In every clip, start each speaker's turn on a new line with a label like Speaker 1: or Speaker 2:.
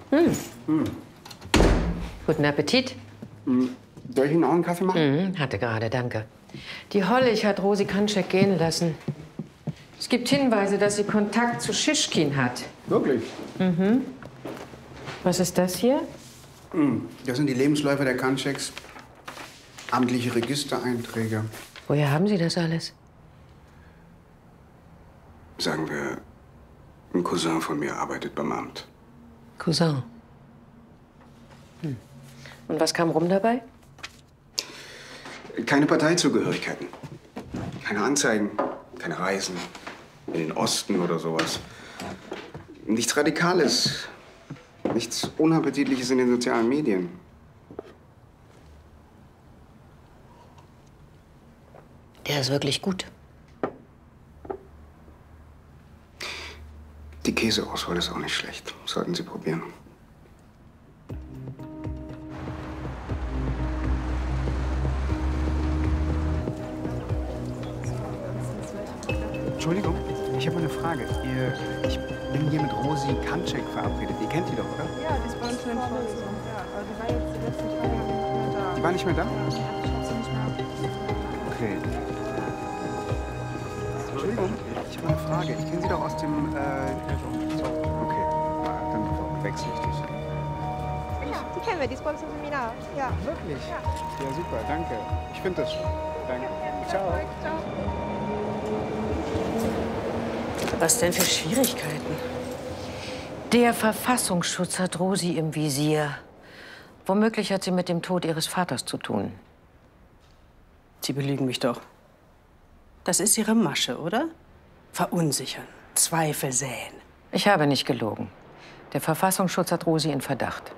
Speaker 1: Guten Appetit.
Speaker 2: Soll ich Ihnen auch einen Kaffee machen?
Speaker 1: Hatte gerade, danke. Die Hollig hat Rosi Kanschek gehen lassen. Es gibt Hinweise, dass sie Kontakt zu Schischkin hat.
Speaker 2: Wirklich?
Speaker 1: Was ist das hier?
Speaker 2: Das sind die Lebensläufe der Kanscheks. Amtliche Registereinträge.
Speaker 1: Woher haben Sie das alles?
Speaker 2: Sagen wir, ein Cousin von mir arbeitet beim Amt.
Speaker 1: Cousin. Und was kam rum dabei?
Speaker 2: Keine Parteizugehörigkeiten. Keine Anzeigen, keine Reisen in den Osten oder sowas. Nichts Radikales. Nichts Unappetitliches in den sozialen Medien.
Speaker 1: Der ist wirklich gut.
Speaker 2: Die Käseauswahl ist auch nicht schlecht. Sollten Sie probieren. Entschuldigung, ich habe eine Frage. Ich bin hier mit Rosi Kanschek verabredet. Ihr kennt die doch, oder?
Speaker 3: Ja, die ist bei uns schon in Vorlesung. Ja, aber die war jetzt die letzten 2 Jahre nicht mehr da.
Speaker 2: Die war nicht mehr da?
Speaker 3: Ja, ich hab sie nicht mehr.
Speaker 2: Okay. Entschuldigung, ich habe eine Frage. Ich kenne Sie doch aus dem, Okay, dann wechsle ich dich.
Speaker 3: Ja, die kennen wir, die ist bei uns im Seminar. Ja.
Speaker 2: Wirklich? Ja, super, danke. Ich finde das schon. Danke. Ciao.
Speaker 3: Ciao.
Speaker 1: Was denn für Schwierigkeiten? Der Verfassungsschutz hat Rosi im Visier. Womöglich hat sie mit dem Tod ihres Vaters zu tun.
Speaker 4: Sie belügen mich doch. Das ist Ihre Masche, oder? Verunsichern, Zweifel säen.
Speaker 1: Ich habe nicht gelogen. Der Verfassungsschutz hat Rosi in Verdacht.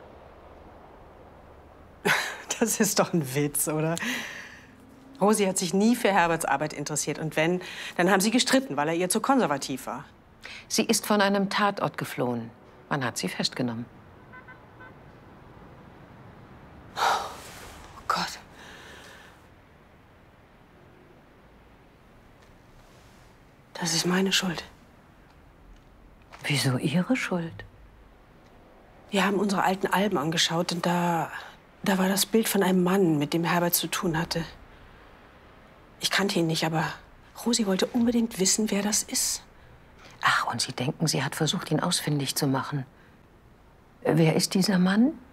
Speaker 4: Das ist doch ein Witz, oder? Rosi hat sich nie für Herberts Arbeit interessiert. Und wenn, dann haben sie gestritten, weil er ihr zu konservativ war.
Speaker 1: Sie ist von einem Tatort geflohen. Man hat sie festgenommen.
Speaker 4: Oh Gott. Das ist meine Schuld.
Speaker 1: Wieso Ihre Schuld?
Speaker 4: Wir haben unsere alten Alben angeschaut und da war das Bild von einem Mann, mit dem Herbert zu tun hatte. Ich kannte ihn nicht, aber Rosi wollte unbedingt wissen, wer das ist.
Speaker 1: Ach, und Sie denken, sie hat versucht, ihn ausfindig zu machen. Wer ist dieser Mann?